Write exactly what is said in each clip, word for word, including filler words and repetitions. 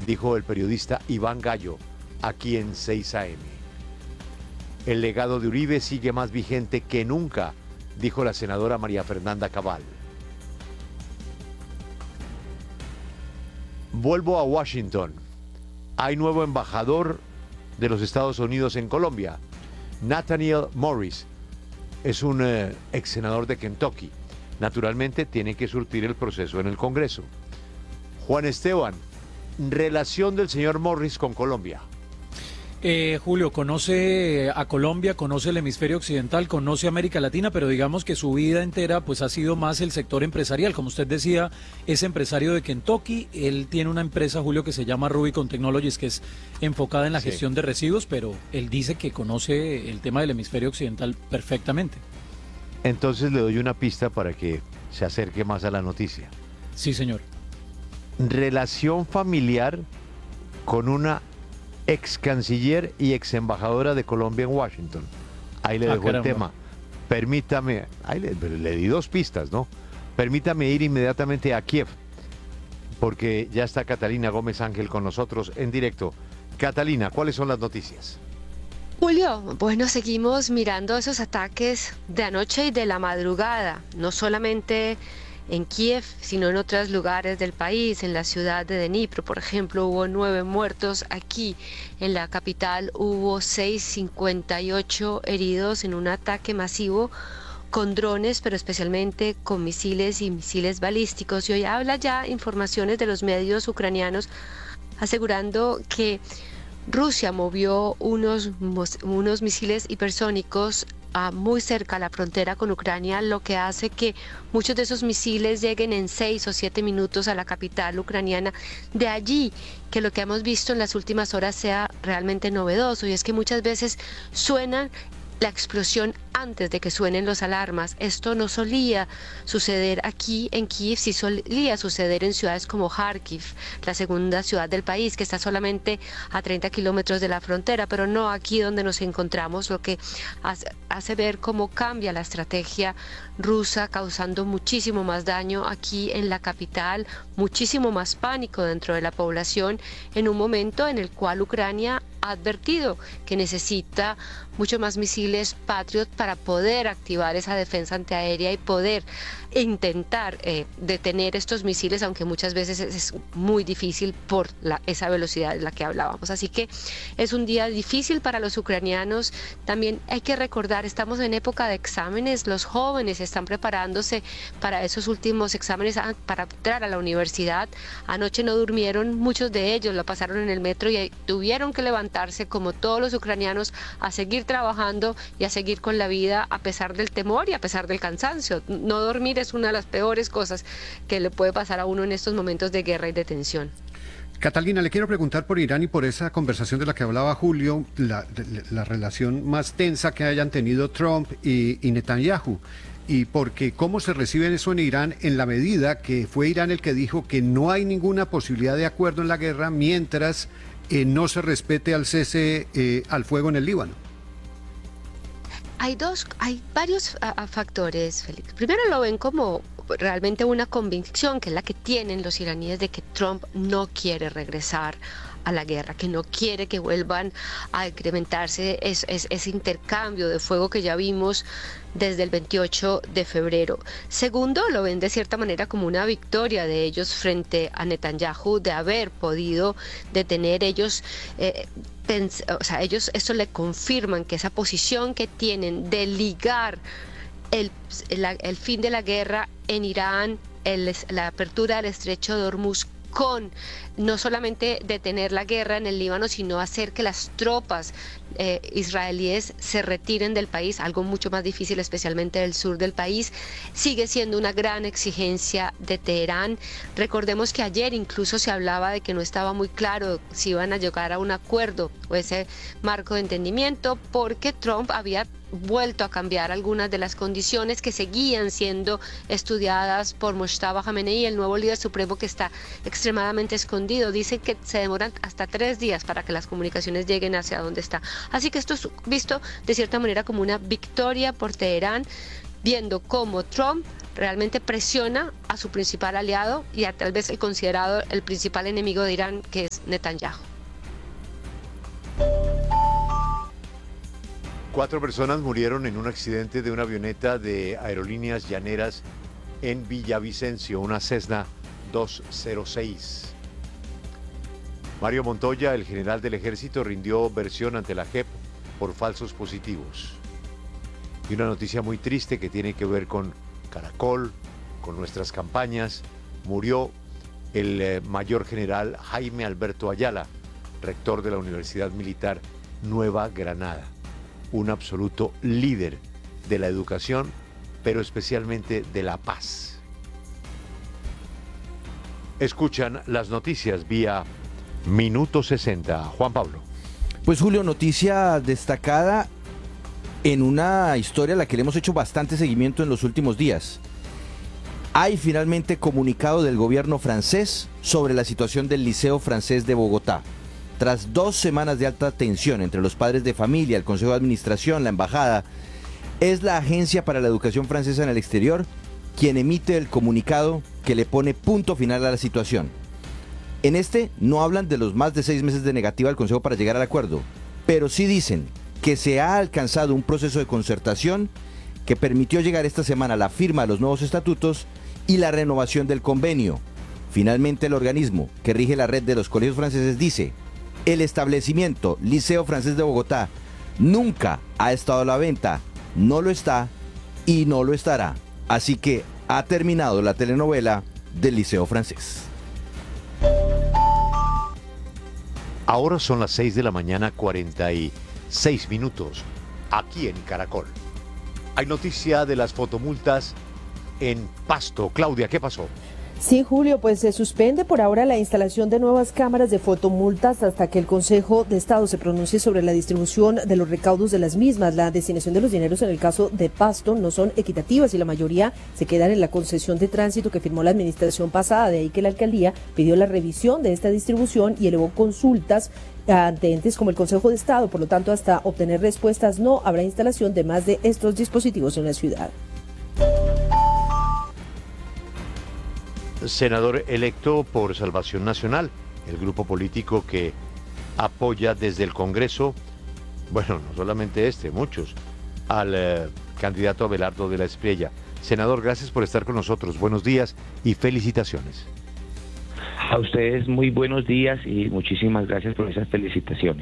dijo el periodista Iván Gallo, aquí en seis A M. El legado de Uribe sigue más vigente que nunca, dijo la senadora María Fernanda Cabal. Vuelvo a Washington. Hay nuevo embajador de los Estados Unidos en Colombia. Nathaniel Morris es un eh, ex senador de Kentucky. Naturalmente tiene que surtir el proceso en el Congreso. Juan Esteban, relación del señor Morris con Colombia. Eh, Julio, conoce a Colombia, conoce el hemisferio occidental, conoce América Latina, pero digamos que su vida entera pues ha sido más el sector empresarial. Como usted decía, es empresario de Kentucky. Él tiene una empresa, Julio, que se llama Rubicon Technologies, que es enfocada en la sí. gestión de residuos, pero él dice que conoce el tema del hemisferio occidental perfectamente. Entonces le doy una pista para que se acerque más a la noticia. Sí, señor. Relación familiar con una ex canciller y ex embajadora de Colombia en Washington. Ahí le ah, dejo caramba. el tema. Permítame, ahí le, le di dos pistas, ¿no? Permítame ir inmediatamente a Kiev, porque ya está Catalina Gómez Ángel con nosotros en directo. Catalina, ¿cuáles son las noticias? Julio, bueno, seguimos mirando esos ataques de anoche y de la madrugada, no solamente en Kiev, sino en otros lugares del país. En la ciudad de Dnipro, por ejemplo, hubo nueve muertos. Aquí, en la capital, hubo seis, cincuenta y ocho heridos en un ataque masivo con drones, pero especialmente con misiles y misiles balísticos. Y hoy habla ya informaciones de los medios ucranianos asegurando que Rusia movió unos, unos misiles hipersónicos a muy cerca a la frontera con Ucrania, lo que hace que muchos de esos misiles lleguen en seis o siete minutos a la capital ucraniana. De allí que lo que hemos visto en las últimas horas sea realmente novedoso, y es que muchas veces suenan la explosión antes de que suenen los alarmas. Esto no solía suceder aquí en Kiev, sí solía suceder en ciudades como Kharkiv, la segunda ciudad del país, que está solamente a treinta kilómetros de la frontera, pero no aquí donde nos encontramos, lo que hace, hace ver cómo cambia la estrategia rusa, causando muchísimo más daño aquí en la capital, muchísimo más pánico dentro de la población, en un momento en el cual Ucrania ha advertido que necesita mucho más misiles Patriot para poder activar esa defensa antiaérea y poder intentar eh, detener estos misiles, aunque muchas veces es, es muy difícil por la, esa velocidad de la que hablábamos. Así que es un día difícil para los ucranianos. También hay que recordar, estamos en época de exámenes, los jóvenes están preparándose para esos últimos exámenes, para entrar a la universidad. Anoche no durmieron, muchos de ellos lo pasaron en el metro y tuvieron que levantarse, como todos los ucranianos, a seguir trabajando y a seguir con la vida a pesar del temor y a pesar del cansancio. No dormir es una de las peores cosas que le puede pasar a uno en estos momentos de guerra y de tensión. Catalina, le quiero preguntar por Irán y por esa conversación de la que hablaba Julio, la, la relación más tensa que hayan tenido Trump y, y Netanyahu. Y porque cómo se recibe eso en Irán, en la medida que fue Irán el que dijo que no hay ninguna posibilidad de acuerdo en la guerra mientras eh, no se respete al cese eh, al fuego en el Líbano. Hay dos, hay varios a, a factores, Félix. Primero, lo ven como realmente una convicción, que es la que tienen los iraníes, de que Trump no quiere regresar a la guerra, que no quiere que vuelvan a incrementarse es, es, ese intercambio de fuego que ya vimos desde el veintiocho de febrero. Segundo, lo ven de cierta manera como una victoria de ellos frente a Netanyahu, de haber podido detener ellos. Eh, O sea, ellos esto le confirman que esa posición que tienen de ligar el, el, el fin de la guerra en Irán, el, la apertura del estrecho de Hormuz, con no solamente detener la guerra en el Líbano, sino hacer que las tropas eh, israelíes se retiren del país, algo mucho más difícil, especialmente del sur del país, sigue siendo una gran exigencia de Teherán. Recordemos que ayer incluso se hablaba de que no estaba muy claro si iban a llegar a un acuerdo o ese marco de entendimiento, porque Trump había vuelto a cambiar algunas de las condiciones que seguían siendo estudiadas por Mojtaba Khamenei, el nuevo líder supremo, que está extremadamente escondido. Dicen que se demoran hasta tres días para que las comunicaciones lleguen hacia donde está. Así que esto es visto de cierta manera como una victoria por Teherán, viendo cómo Trump realmente presiona a su principal aliado y a tal vez el considerado el principal enemigo de Irán, que es Netanyahu. Cuatro personas murieron en un accidente de una avioneta de Aerolíneas Llaneras en Villavicencio, una Cessna doscientos seis. Mario Montoya, el general del ejército, rindió versión ante la J E P por falsos positivos. Y una noticia muy triste que tiene que ver con Caracol, con nuestras campañas. Murió el eh, mayor general Jaime Alberto Ayala, rector de la Universidad Militar Nueva Granada. Un absoluto líder de la educación, pero especialmente de la paz. Escuchan las noticias vía Minuto sesenta. Juan Pablo. Pues Julio, noticia destacada en una historia a la que le hemos hecho bastante seguimiento en los últimos días. Hay finalmente comunicado del gobierno francés sobre la situación del Liceo Francés de Bogotá. Tras dos semanas de alta tensión entre los padres de familia, el Consejo de Administración, la Embajada, es la Agencia para la Educación Francesa en el Exterior quien emite el comunicado que le pone punto final a la situación. En este no hablan de los más de seis meses de negativa del Consejo para llegar al acuerdo, pero sí dicen que se ha alcanzado un proceso de concertación que permitió llegar esta semana a la firma de los nuevos estatutos y la renovación del convenio. Finalmente, el organismo que rige la red de los colegios franceses dice: el establecimiento Liceo Francés de Bogotá nunca ha estado a la venta, no lo está y no lo estará. Así que ha terminado la telenovela del Liceo Francés. Ahora son las seis de la mañana, cuarenta y seis minutos, aquí en Caracol. Hay noticia de las fotomultas en Pasto. Claudia, ¿qué pasó? Sí, Julio, pues se suspende por ahora la instalación de nuevas cámaras de fotomultas hasta que el Consejo de Estado se pronuncie sobre la distribución de los recaudos de las mismas. La destinación de los dineros en el caso de Pasto no son equitativas y la mayoría se quedan en la concesión de tránsito que firmó la administración pasada. De ahí que la alcaldía pidió la revisión de esta distribución y elevó consultas ante entes como el Consejo de Estado. Por lo tanto, hasta obtener respuestas no habrá instalación de más de estos dispositivos en la ciudad. Senador electo por Salvación Nacional, el grupo político que apoya desde el Congreso, bueno, no solamente este, muchos, al eh, candidato Abelardo de la Espriella. Senador, gracias por estar con nosotros. Buenos días y felicitaciones. A ustedes muy buenos días y muchísimas gracias por esas felicitaciones.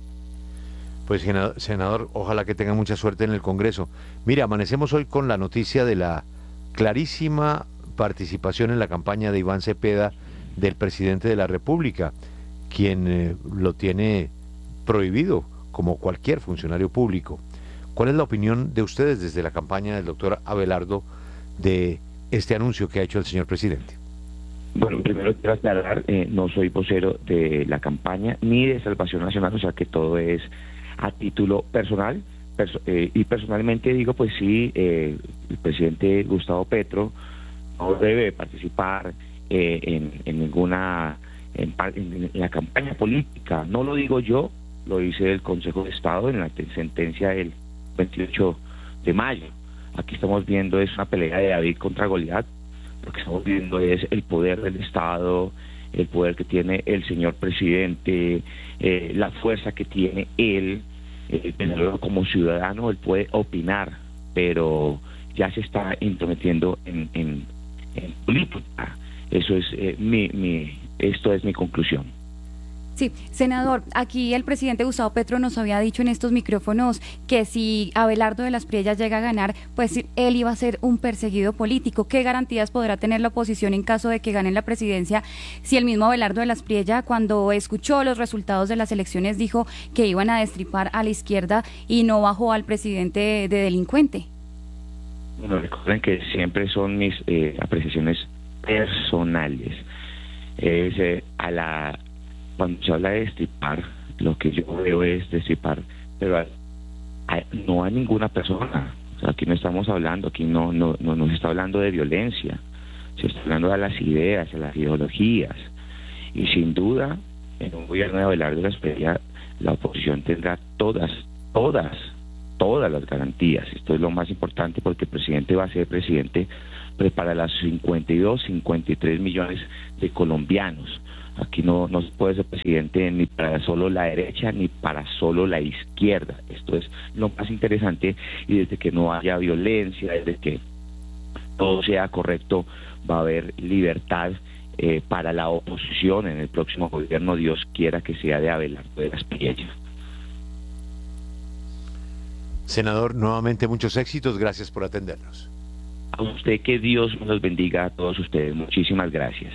Pues, senador, ojalá que tenga mucha suerte en el Congreso. Mira, amanecemos hoy con la noticia de la clarísima participación en la campaña de Iván Cepeda, del presidente de la República, quien eh, lo tiene prohibido como cualquier funcionario público. ¿Cuál es la opinión de ustedes desde la campaña del doctor Abelardo de este anuncio que ha hecho el señor presidente? Bueno, primero quiero aclarar, eh, no soy vocero de la campaña ni de Salvación Nacional, o sea que todo es a título personal, perso eh, y personalmente digo, pues sí, eh, el presidente Gustavo Petro no debe participar eh, en, en ninguna en, en, en la campaña política. No lo digo yo, lo dice el Consejo de Estado en la sentencia del veintiocho de mayo. Aquí estamos viendo es una pelea de David contra Goliat. Lo que estamos viendo es el poder del Estado, el poder que tiene el señor presidente, eh, la fuerza que tiene él, eh, como ciudadano. Él puede opinar, pero ya se está intrometiendo en, en en política. Eso es eh, mi, mi, esto es mi conclusión. Sí, senador, aquí el presidente Gustavo Petro nos había dicho en estos micrófonos que si Abelardo de la Espriella llega a ganar, pues él iba a ser un perseguido político. ¿Qué garantías podrá tener la oposición en caso de que gane la presidencia si el mismo Abelardo de la Espriella, cuando escuchó los resultados de las elecciones, dijo que iban a destripar a la izquierda y no bajó al presidente de, de delincuente? Bueno, recuerden que siempre son mis eh, apreciaciones personales. Es, eh, a la cuando se habla de destripar, lo que yo veo es destripar, pero a, a, no a ninguna persona. O sea, aquí no estamos hablando, aquí no, no, no, no se está hablando de violencia, se está hablando de las ideas, de las ideologías. Y sin duda, en un gobierno de Abelardo de la Espriella, la oposición tendrá todas, todas, todas las garantías. Esto es lo más importante porque el presidente va a ser presidente para las cincuenta y dos, cincuenta y tres millones de colombianos, Aquí no, no se puede ser presidente ni para solo la derecha ni para solo la izquierda. Esto es lo más interesante, y desde que no haya violencia, desde que todo sea correcto, va a haber libertad eh, para la oposición en el próximo gobierno, Dios quiera que sea de Abelardo de las Priellas. Senador, nuevamente muchos éxitos, gracias por atendernos. A usted, que Dios los bendiga a todos ustedes. Muchísimas gracias.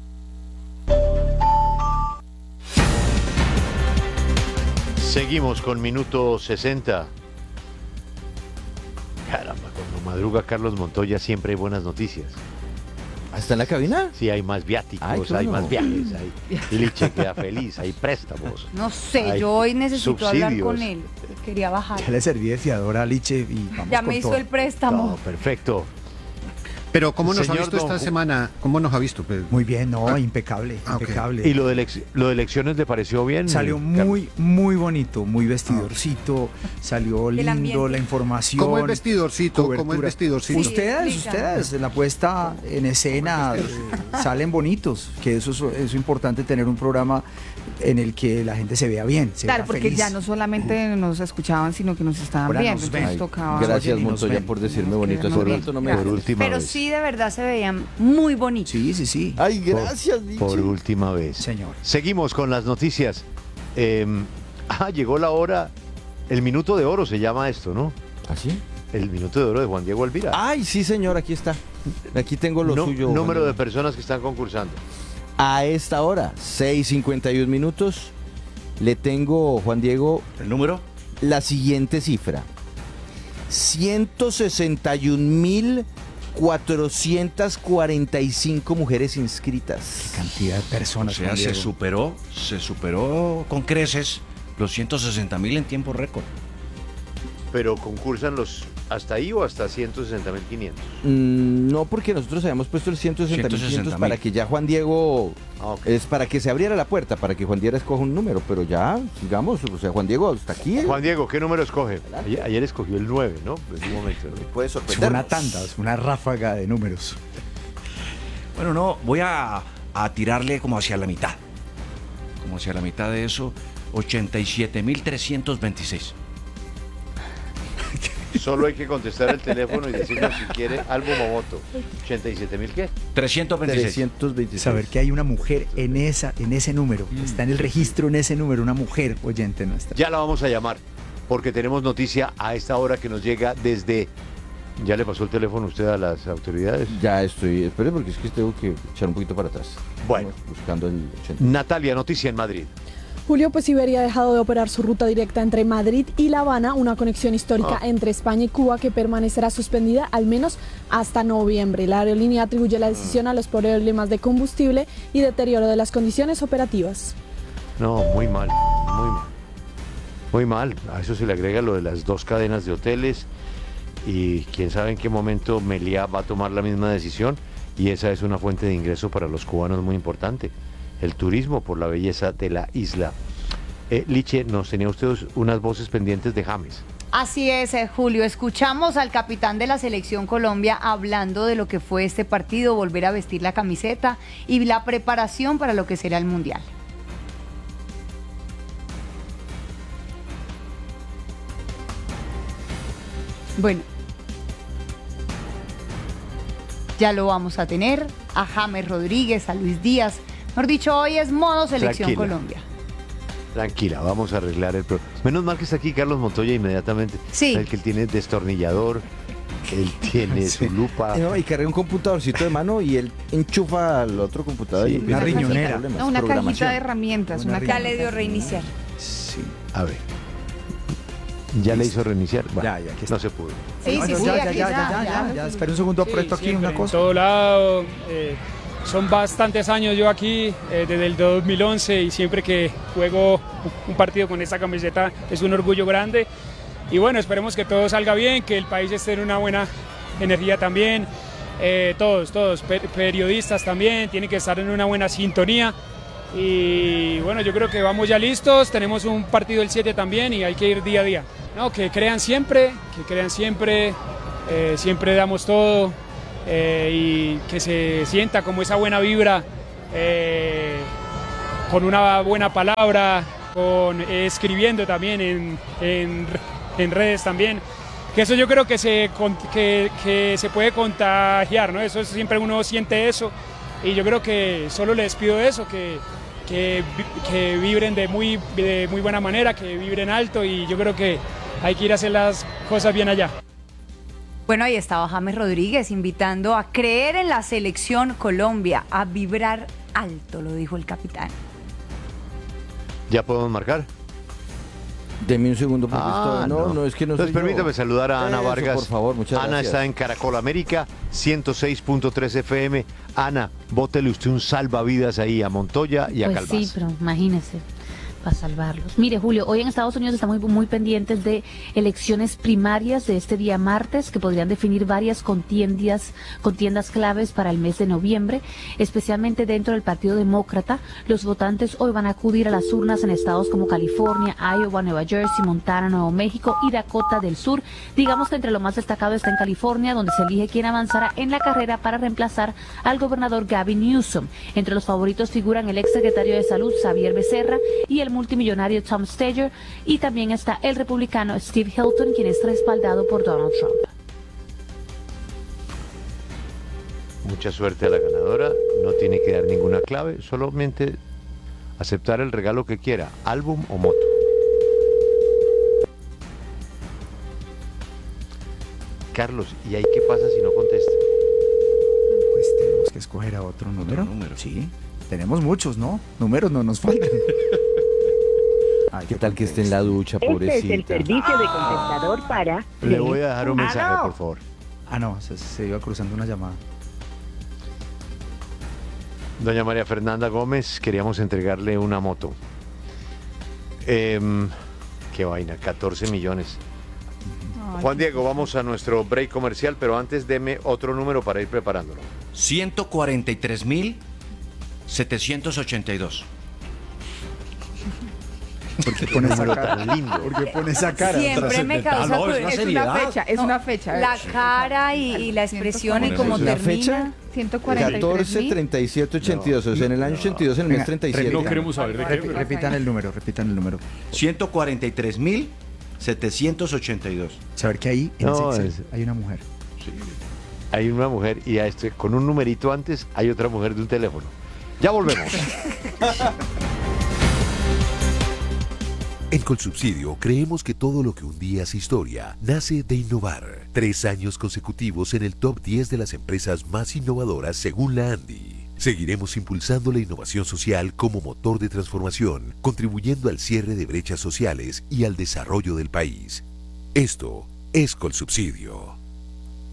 Seguimos con minuto sesenta. Caramba, cuando madruga Carlos Montoya siempre hay buenas noticias. ¿Está en la cabina? Sí, hay más viáticos, Ay, hay bueno. más viajes, hay Liche queda feliz, hay préstamos. No sé, hay yo hoy necesito hablar subsidios. con él. Quería bajar. Ya le serví de fiador a Liche y vamos Ya con me hizo todo. el préstamo. No, perfecto. Pero ¿cómo nos Señor ha visto Don esta Ju- semana? ¿Cómo nos ha visto? Pues, Muy bien, no, Ah. impecable, Ah, ok. impecable. ¿Y lo de, elec- lo de elecciones le pareció bien? Salió Carlos? muy, muy bonito, muy vestidorcito, salió El lindo, ambiente. la información. ¿Cómo es vestidorcito? ¿Cómo es cobertura. vestidorcito? Sí, Ustedes, explica. ustedes, en la puesta en escena eh, salen bonitos, que eso es, eso es importante, tener un programa en el que la gente se vea bien, se Claro, vea porque feliz. ya no solamente nos escuchaban, sino que nos estaban Ahora viendo. nos Entonces ven. tocaba. Gracias, oyen y nos Montoya, ven. por decirme Nos bonito. Hace quedamos un bien. rato no me Por Gracias. última Pero vez. sí, de verdad se veían muy bonitos. Sí, sí, sí. Ay, gracias, Liche. Por última vez. Señor. Seguimos con las noticias. Eh, ah, llegó la hora. El minuto de oro se llama esto, ¿no? ¿Así? El minuto de oro de Juan Diego Elvira. Ay, sí, señor, aquí está. Aquí tengo lo No- suyo. número Juan de Diego. personas que están concursando. A esta hora, seis cincuenta y uno minutos, le tengo, Juan Diego, ¿El número? la siguiente cifra. ciento sesenta y un mil cuatrocientas cuarenta y cinco mujeres inscritas. Cantidad de O personas. sea, Juan se Diego. superó, se superó con creces los ciento sesenta mil en tiempo récord. Pero concursan los hasta ahí o hasta ciento sesenta mil quinientos. Mm, no, porque nosotros habíamos puesto el ciento sesenta mil ciento sesenta mil. para que ya Juan Diego, Ah, ok. es para que se abriera la puerta, para que Juan Diego escoja un número, pero ya, sigamos, o sea, Juan Diego, hasta aquí. Juan Diego, ¿qué número escoge? Ayer, ayer escogió el nueve, ¿no? En un momento, ¿no? Puede Fue sorprender. una tanda, una ráfaga de números. Bueno, no, voy a, a tirarle como hacia la mitad. Como hacia la mitad de eso, ochenta y siete mil trescientos veintiséis. Solo hay que contestar el teléfono y decirnos si quiere álbum o voto. ¿ochenta y siete mil qué? trescientos veintiséis. trescientos veintiséis. Saber que hay una mujer en esa, en ese número, está en el registro en ese número, una mujer oyente nuestra. Ya la vamos a llamar, porque tenemos noticia a esta hora que nos llega desde... ¿Ya le pasó el teléfono usted a las autoridades? Ya estoy, espere porque es que tengo que echar un poquito para atrás. Bueno. Estamos buscando el ochenta. Natalia, noticia en Madrid. Julio, pues Iberia ha dejado de operar su ruta directa entre Madrid y La Habana, una conexión histórica Ah. entre España y Cuba que permanecerá suspendida al menos hasta noviembre. La aerolínea atribuye la decisión a los problemas de combustible y deterioro de las condiciones operativas. No, muy mal, muy mal. Muy mal. A eso se le agrega lo de las dos cadenas de hoteles y quién sabe en qué momento Meliá va a tomar la misma decisión, y esa es una fuente de ingreso para los cubanos muy importante. El turismo por la belleza de la isla. Eh, Liche, nos tenía usted unas voces pendientes de James. Así es, eh, Julio. Escuchamos al capitán de la Selección Colombia hablando de lo que fue este partido, volver a vestir la camiseta y la preparación para lo que será el Mundial. Bueno, ya lo vamos a tener a James Rodríguez, a Luis Díaz. Mejor dicho, hoy es modo Selección Tranquila. Colombia. Tranquila, vamos a arreglar el problema. Menos mal que está aquí Carlos Montoya inmediatamente. Sí. El que él tiene destornillador, él tiene Sí. su lupa. Eh, no, y carga un computadorcito de mano y él enchufa al otro computador. Sí, y empieza una a hacer riñonera. problemas, No, una cajita programación. de herramientas. Una Una riñonera. Ya le dio reiniciar. Sí. A ver. ¿Ya le hizo reiniciar? Bueno, Ya, ya, aquí está. no se pudo. Sí, Bueno, sí, sí, ya, ya, aquí ya, ya, ya, ya, ya, espera un segundo, apreto aquí una En cosa. todo lado, eh, son bastantes años yo aquí, eh, desde el dos mil once, y siempre que juego un partido con esta camiseta es un orgullo grande. Y bueno, esperemos que todo salga bien, que el país esté en una buena energía también. Eh, todos, todos, per- periodistas también, tienen que estar en una buena sintonía. Y bueno, yo creo que vamos ya listos, tenemos un partido el siete también y hay que ir día a día. No, que crean siempre, que crean siempre, eh, siempre damos todo, eh, y que se sienta como esa buena vibra, eh, con una buena palabra, con eh, escribiendo también en, en, en redes también. Que eso yo creo que se, que, que se puede contagiar, ¿no? Eso siempre uno siente eso y yo creo que solo les pido eso, que, que, que vibren de muy, de muy buena manera, que vibren alto y yo creo que hay que ir a hacer las cosas bien allá. Bueno, ahí estaba James Rodríguez invitando a creer en la selección Colombia, a vibrar alto, lo dijo el capitán. ¿Ya podemos marcar? Deme un segundo porque Ah, esto- no, no. no, es que no Entonces soy yo. permítame saludar a Ana Eso, Vargas. por favor, muchas Ana gracias. está en Caracol América, ciento seis punto tres F M. Ana, bótele usted un salvavidas ahí a Montoya y a Pues Calvás. sí, pero imagínese, para salvarlos. Mire, Julio, hoy en Estados Unidos estamos muy, muy pendientes de elecciones primarias de este día martes que podrían definir varias contiendas, contiendas claves para el mes de noviembre, especialmente dentro del Partido Demócrata. Los votantes hoy van a acudir a las urnas en estados como California, Iowa, Nueva Jersey, Montana, Nuevo México y Dakota del Sur. Digamos que entre lo más destacado está en California, donde se elige quién avanzará en la carrera para reemplazar al gobernador Gavin Newsom. Entre los favoritos figuran el exsecretario de Salud, Xavier Becerra, y el multimillonario Tom Steyer, y también está el republicano Steve Hilton, quien es respaldado por Donald Trump. Mucha suerte a la ganadora, no tiene que dar ninguna clave, solamente aceptar el regalo que quiera, álbum o moto. Carlos, ¿y ahí qué pasa si no contesta? Pues tenemos que escoger a otro número. número. Sí, tenemos muchos, ¿no? Números no nos faltan. Ay, ¿Qué tal que esté en la ducha, pobrecita? Este es el servicio de contestador para... Le voy a dejar un mensaje, Ah, no. por favor. Ah, no, se, se iba cruzando una llamada. Doña María Fernanda Gómez, queríamos entregarle una moto. Em, qué vaina, catorce millones. Juan Diego, vamos a nuestro break comercial, pero antes deme otro número para ir preparándolo. ciento cuarenta y tres mil setecientos ochenta y dos. ¿Por qué pone esa Número cara? tan lindo. ¿Por qué pone esa cara? Siempre me causa No, es una curiosidad. seriedad. fecha, es No, una fecha. La cara y, y la expresión y cómo ¿La termina. fecha? ciento cuarenta y tres catorce, mil. treinta y siete, ochenta y dos. O sea, en el año ochenta y dos, en el mes Venga, treinta y siete. repitan. No queremos saber de qué. Repi- Repitan el número, repitan el número. ciento cuarenta y tres mil setecientos ochenta y dos. Saber que ahí en No, ese es- Excel hay una mujer. Hay una mujer y a este, con un numerito antes hay otra mujer de un teléfono. Ya volvemos. En Colsubsidio creemos que todo lo que un día es historia nace de innovar. Tres años consecutivos en el top diez de las empresas más innovadoras según la ANDI. Seguiremos impulsando la innovación social como motor de transformación, contribuyendo al cierre de brechas sociales y al desarrollo del país. Esto es Colsubsidio.